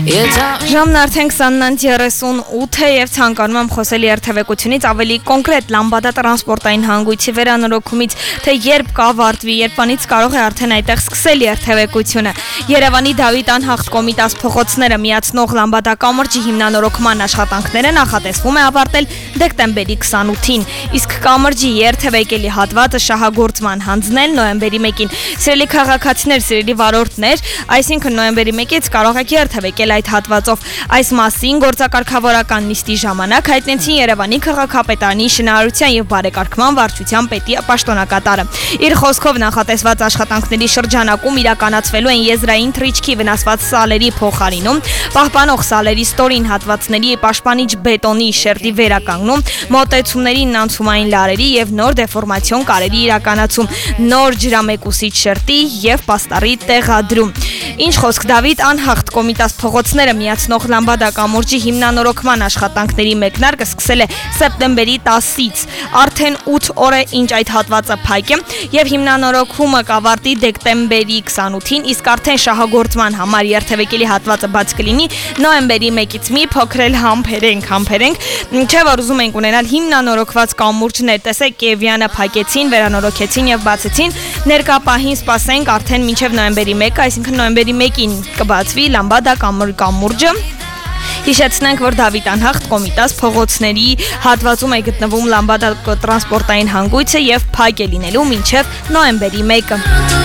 Ժամն արդեն 20:38 է եւ ցանկանում եմ խոսել երթևեկությունից ավելի կոնկրետ Լամբադա տրանսպորտային հանգույցի վերանորոգումից, թե երբ կավարտվի, երբանից կարող է արդեն այդտեղ սկսել երթևեկությունը։ Երևանի Դավիթ Անհախտ Կոմիտաս փողոցները միացնող Լամբադա կամրջի հիմնանորոգման աշխատանքները նախատեսվում է ավարտել դեկտեմբերի 28-ին, իսկ կամրջի երթևեկելի հատվածը շահագործման հանձնել նոյեմբերի 1-ին։ Սիրելի քաղաքացիներ, սիրելի վարորդներ, այսինքն նոյեմբերի 1-ից կարող եք երթևեկել այդ հատվածով։ Այս մասին գործակարգավորական նիստի ժամանակ հայտնեցին Երևանի քաղաքապետարանի շինարարության եւ բարեկարգման վարչության պետի պաշտոնակատարը։ Իր խոսքով նախատեսված աշխատանքների շրջանակում իրականացվելու են եզրային թռիչքի վնասված սալերի փոխարինում, պահպանող սալերի ստորին հատվածների պաշտպանիչ բետոնի շերտի վերականգնում, մոտեցումների անցումային լարերի եւ նոր դեֆորմացիոն կարերի իրականացում, նոր ջրամեկուսիչ շերտի եւ պաստառի տեղադրում։ Ինչ խոսք Դավիթ Անհախտ Կոմիտաս փողոցները միացնող Լամբադա կամուրջի հիմնանորոգման աշխատանքների մեկնարկը սկսել է սեպտեմբերի 10-ից։ Արդեն 8 օր է ինչ այդ հատվածը փակ է եւ հիմնանորոգումը կավարտի դեկտեմբերի 28-ին, իսկ արդեն շահագործման համար երթևեկելի հատվածը բաց կլինի նոյեմբերի 1-ից։ Մի փոքր համբերենք, չէ՞ որ ուզում ենք ունենալ հիմնանորոգված կամուրջներ, տեսեք Կիևյանը փակեցին, վերանորոգեցին եւ բացեցին, ներկա պահին սպասենք արդեն մինչեւ նոյեմբերի 1-ը, այսինքն նոյեմբերի 1-ին կբացվի Լամբադա կամուրջը։ Հիշեցնենք, որ Դավիթ Անհախտ Կոմիտաս փողոցների հատվածում է գտնվում Լամբադա տրանսպորտային հանգույցը եւ փակ է լինելու մինչեւ նոյեմբերի 1-ը։